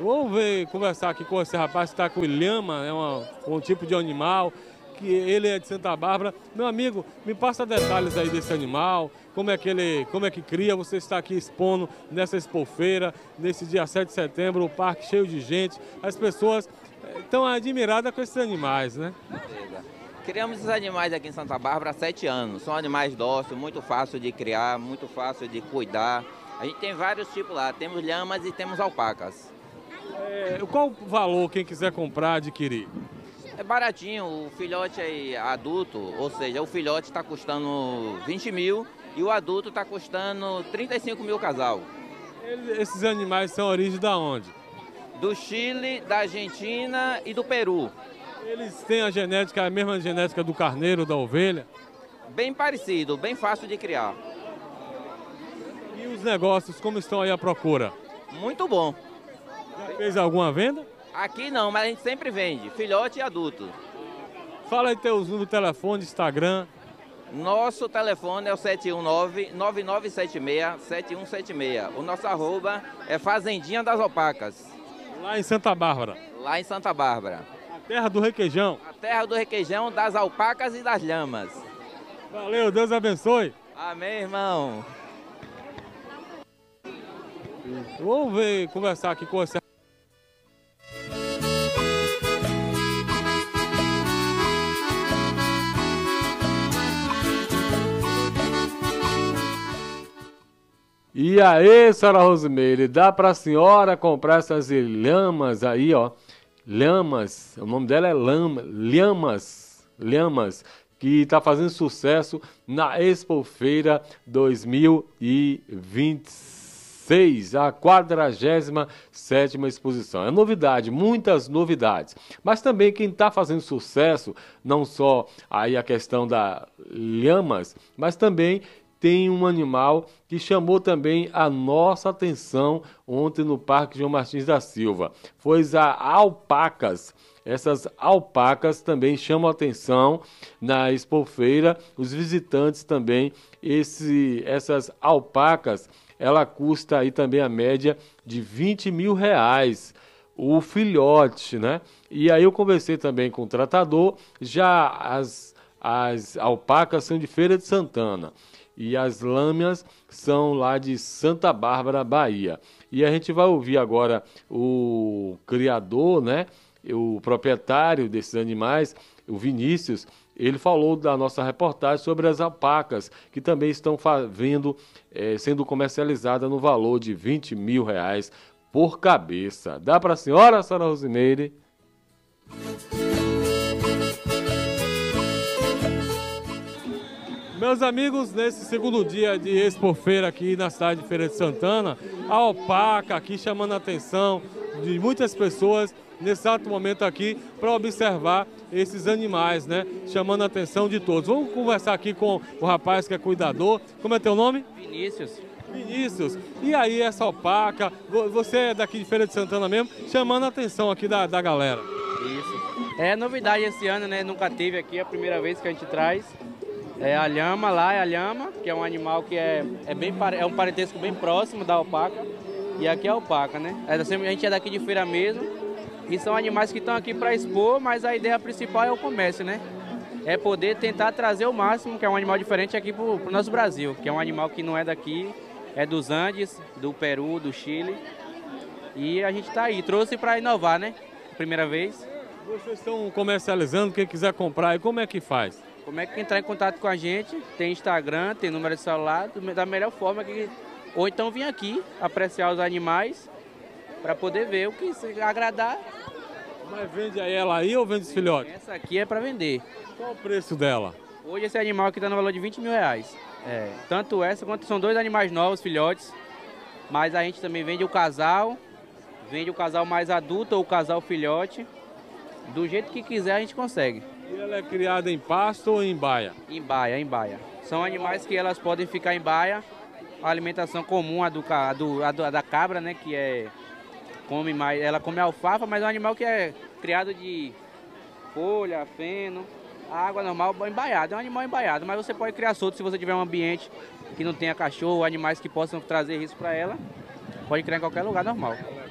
Vamos ver, conversar aqui com esse rapaz que está com lhama, é um tipo de animal, que ele é de Santa Bárbara. Meu amigo, me passa detalhes aí desse animal, como é que cria, você está aqui expondo nessa expofeira, nesse dia 7 de setembro, o parque cheio de gente, as pessoas estão admiradas com esses animais, né? Criamos esses animais aqui em Santa Bárbara há 7 anos. São animais dóceis, muito fácil de criar, muito fácil de cuidar. A gente tem vários tipos lá, temos lhamas e temos alpacas. Qual o valor quem quiser comprar, adquirir? É baratinho, o filhote é adulto, ou seja, o filhote está custando 20 mil e o adulto está custando 35 mil casal. Esses animais são origem da onde? Do Chile, da Argentina e do Peru. Eles têm a mesma genética do carneiro, da ovelha? Bem parecido, bem fácil de criar. E os negócios, como estão aí à procura? Muito bom. Já fez alguma venda? Aqui não, mas a gente sempre vende, filhote e adulto. Fala aí teus números de telefone, Instagram. Nosso telefone é o 719-9976-7176. O nosso arroba é Fazendinha das Alpacas. Lá em Santa Bárbara. Lá em Santa Bárbara. A terra do requeijão. A terra do requeijão, das alpacas e das lhamas. Valeu, Deus abençoe. Amém, irmão. Vamos ver, conversar aqui com você. E aí, senhora Rosimeire, dá pra senhora comprar essas lhamas aí, ó. Lhamas, o nome dela é Lhamas, que tá fazendo sucesso na Expofeira 2026, a 47ª exposição. É novidade, muitas novidades. Mas também quem tá fazendo sucesso, não só aí a questão da lhamas, mas também tem um animal que chamou também a nossa atenção ontem no Parque João Martins da Silva. Foi as alpacas. Essas alpacas também chamam a atenção na expofeira. Os visitantes também, essas alpacas, ela custa aí também a média de 20 mil reais. O filhote, né? E aí eu conversei também com o tratador, já as alpacas são de Feira de Santana. E as lâminas são lá de Santa Bárbara, Bahia. E a gente vai ouvir agora o criador, né? O proprietário desses animais, o Vinícius. Ele falou da nossa reportagem sobre as alpacas, que também estão sendo comercializadas no valor de 20 mil reais por cabeça. Dá para a senhora Rosimeire? Meus amigos, nesse segundo dia de expofeira aqui na cidade de Feira de Santana, a alpaca aqui chamando a atenção de muitas pessoas nesse exato momento aqui para observar esses animais, né? Chamando a atenção de todos. Vamos conversar aqui com o rapaz que é cuidador. Como é teu nome? Vinícius. Vinícius. E aí essa alpaca, você é daqui de Feira de Santana mesmo, chamando a atenção aqui da galera. Isso. É novidade esse ano, né? Nunca teve aqui, é a primeira vez que a gente traz. É a lhama, lá é a lhama, que é um animal que é um parentesco bem próximo da alpaca. E aqui é a alpaca, né? A gente é daqui de Feira mesmo. E são animais que estão aqui para expor, mas a ideia principal é o comércio, né? É poder tentar trazer o máximo, que é um animal diferente aqui para o nosso Brasil. Que é um animal que não é daqui, é dos Andes, do Peru, do Chile. E a gente está aí, trouxe para inovar, né? Primeira vez. Vocês estão comercializando, quem quiser comprar, e como é que faz? Como é que entrar em contato com a gente? Tem Instagram, tem número de celular, da melhor forma ou então vir aqui apreciar os animais para poder ver o que se agradar. Mas vende ela aí ou vende os filhotes? Essa aqui é para vender. Qual o preço dela? Hoje esse animal aqui está no valor de 20 mil reais. Tanto essa quanto são 2 animais novos, filhotes. Mas a gente também vende o casal mais adulto ou o casal filhote. Do jeito que quiser a gente consegue. E ela é criada em pasto ou em baia? Em baia. São animais que elas podem ficar em baia. A alimentação comum, a da cabra, né? Que come mais. Ela come alfafa, mas é um animal que é criado de folha, feno, água normal, embaiado. É um animal embaiado, mas você pode criar solto se você tiver um ambiente que não tenha cachorro, animais que possam trazer risco para ela. Pode criar em qualquer lugar normal.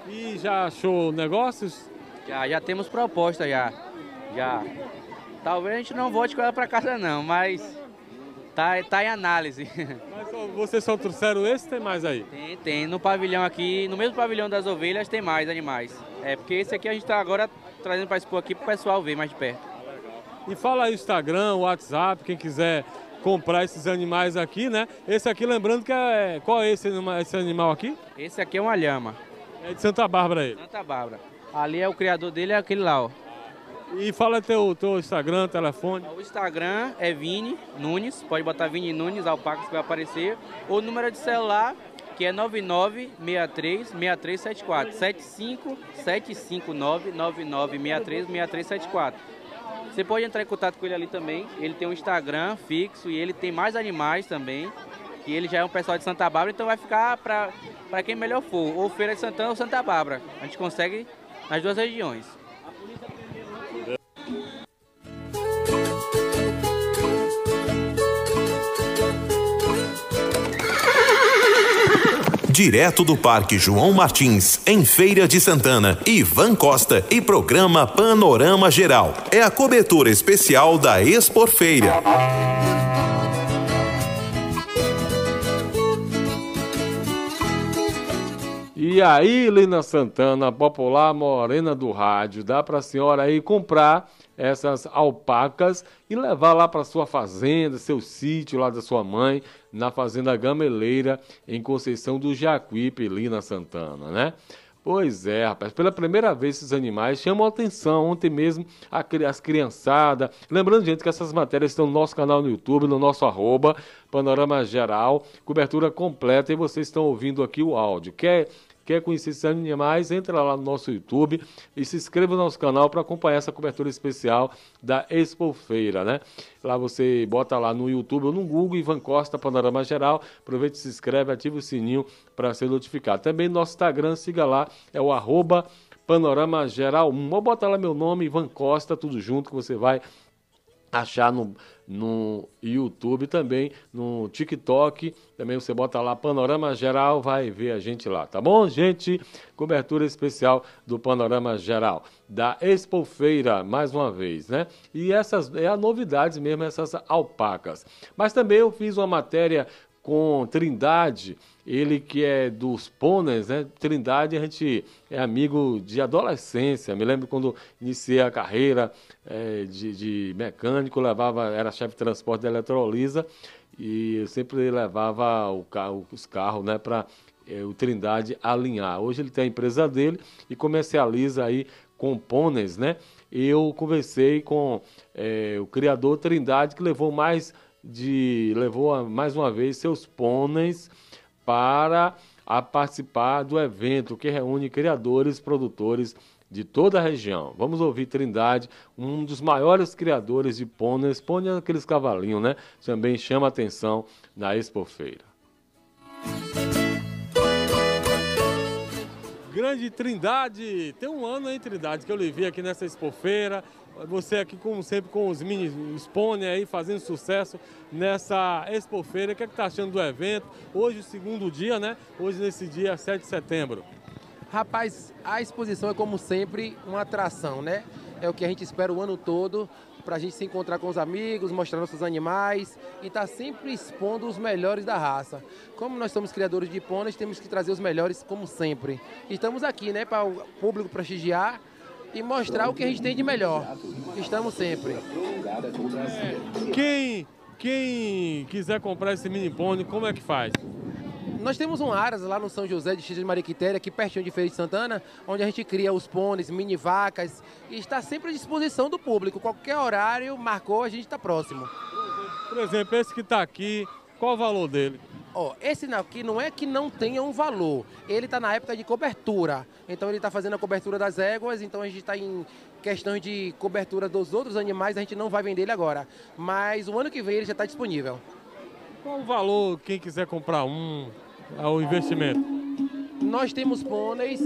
E já achou negócios? Já temos proposta já. Talvez a gente não volte com ela para casa não, mas tá em análise. Mas vocês só trouxeram esse, tem mais aí? Tem. No pavilhão aqui, no mesmo pavilhão das ovelhas tem mais animais. Porque esse aqui a gente está agora trazendo para expor aqui para o pessoal ver mais de perto. E fala aí o Instagram, o WhatsApp, quem quiser comprar esses animais aqui, né? Esse aqui, lembrando que qual é esse animal aqui? Esse aqui é uma lhama. É de Santa Bárbara ele? Santa Bárbara. Ali é o criador dele, é aquele lá, ó. E fala teu Instagram, telefone. O Instagram é Vini Nunes, pode botar Vini Nunes, alpacas que vai aparecer. Ou o número de celular, que é 9963-6374. 75759-9963-6374. Você pode entrar em contato com ele ali também. Ele tem um Instagram fixo e ele tem mais animais também. E ele já é um pessoal de Santa Bárbara, então vai ficar para quem melhor for. Ou Feira de Santana ou Santa Bárbara. A gente consegue nas duas regiões. Direto do Parque João Martins, em Feira de Santana, Ivan Costa e programa Panorama Geral. É a cobertura especial da Expofeira. E aí, Lina Santana, a popular morena do rádio, dá para a senhora aí comprar essas alpacas e levar lá para sua fazenda, seu sítio lá da sua mãe, na Fazenda Gameleira, em Conceição do Jacuípe, Lina Santana, né? Pois é, rapaz, pela primeira vez esses animais chamam a atenção. Ontem mesmo as criançadas. Lembrando, gente, que essas matérias estão no nosso canal no YouTube, no nosso Panorama Geral, cobertura completa, e vocês estão ouvindo aqui o áudio. Quer conhecer esses animais? Entra lá no nosso YouTube e se inscreva no nosso canal para acompanhar essa cobertura especial da Expofeira, né? Lá você bota lá no YouTube ou no Google, Ivan Costa, Panorama Geral. Aproveite, se inscreve, ativa o sininho para ser notificado. Também no nosso Instagram, siga lá, é o @Panorama Geral 1. Ou bota lá meu nome, Ivan Costa, tudo junto, que você vai achar no YouTube, também no TikTok, também você bota lá Panorama Geral, vai ver a gente lá, tá bom, gente? Cobertura especial do Panorama Geral, da Expofeira, mais uma vez, né? E essas é a novidade mesmo, essas alpacas. Mas também eu fiz uma matéria com Trindade, ele que é dos pôneis, né? Trindade, a gente é amigo de adolescência. Me lembro quando iniciei a carreira de mecânico, era chefe de transporte da Eletrolisa, e eu sempre levava os carros, né, para o Trindade alinhar. Hoje ele tem a empresa dele e comercializa aí com pôneis, né? Eu conversei com o criador Trindade, que levou mais uma vez seus pôneis para participar do evento que reúne criadores e produtores de toda a região. Vamos ouvir Trindade, um dos maiores criadores de pôneis, pônei aqueles cavalinhos, né? Também chama atenção na Expofeira. Grande Trindade, tem um ano, hein, Trindade, que eu lhe vi aqui nessa Expofeira. Você aqui, como sempre, com os mini pôneis aí, fazendo sucesso nessa Expofeira. O que é que tá achando do evento? Hoje, o segundo dia, né? Hoje, nesse dia, 7 de setembro. Rapaz, a exposição é, como sempre, uma atração, né? É o que a gente espera o ano todo, para a gente se encontrar com os amigos, mostrar nossos animais e estar sempre expondo os melhores da raça. Como nós somos criadores de pôneis, temos que trazer os melhores, como sempre. Estamos aqui, né, para o público prestigiar e mostrar o que a gente tem de melhor. Estamos sempre. Quem quiser comprar esse mini pônei, como é que faz? Nós temos um Aras lá no São José, distrito de Mariquitéria, aqui pertinho de Feira de Santana, onde a gente cria os pôneis, mini vacas, e está sempre à disposição do público. Qualquer horário marcou, a gente está próximo. Por exemplo, esse que está aqui, qual o valor dele? Esse aqui não é que não tenha um valor, ele está na época de cobertura. Então ele está fazendo a cobertura das éguas, então a gente está em questões de cobertura dos outros animais, a gente não vai vender ele agora. Mas o ano que vem ele já está disponível. Qual o valor, quem quiser comprar ao investimento? Nós temos pôneis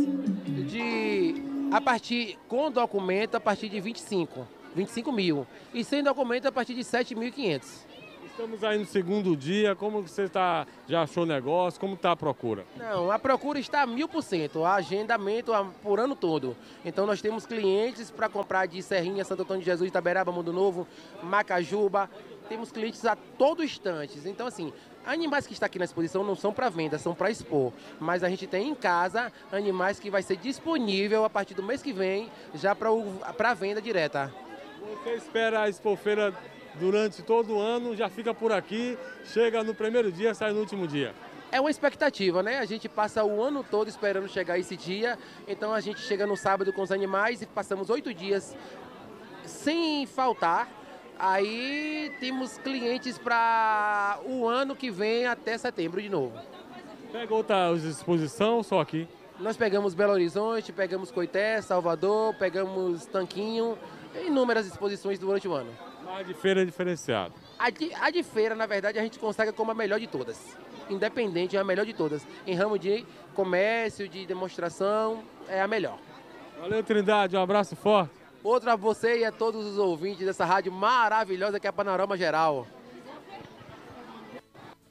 com documento a partir de 25 mil e sem documento a partir de 7.500. Estamos aí no segundo dia, como você já achou o negócio, como está a procura? Não, a procura está a 1000%, a agendamento por ano todo. Então nós temos clientes para comprar de Serrinha, Santo Antônio de Jesus, Itaberaba, Mundo Novo, Macajuba. Temos clientes a todo instante. Então assim, animais que estão aqui na exposição não são para venda, são para expor. Mas a gente tem em casa animais que vai ser disponível a partir do mês que vem, já para venda direta. Você espera a Expofeira durante todo o ano, já fica por aqui, chega no primeiro dia, sai no último dia. É uma expectativa, né? A gente passa o ano todo esperando chegar esse dia, então a gente chega no sábado com os animais e passamos 8 dias sem faltar. Aí temos clientes para o ano que vem até setembro de novo. Pega outra exposição, só aqui? Nós pegamos Belo Horizonte, pegamos Coité, Salvador, pegamos Tanquinho, inúmeras exposições durante o ano. A de feira é diferenciada. A de feira, na verdade, a gente consegue como a melhor de todas. Independente, é a melhor de todas. Em ramo de comércio, de demonstração, é a melhor. Valeu, Trindade, um abraço forte. Outro a você e a todos os ouvintes dessa rádio maravilhosa que é a Panorama Geral.